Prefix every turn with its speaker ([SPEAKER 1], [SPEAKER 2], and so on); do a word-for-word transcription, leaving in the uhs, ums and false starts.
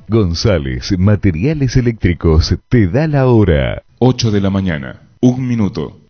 [SPEAKER 1] González Materiales Eléctricos te da la hora.
[SPEAKER 2] ocho de la mañana, un minuto.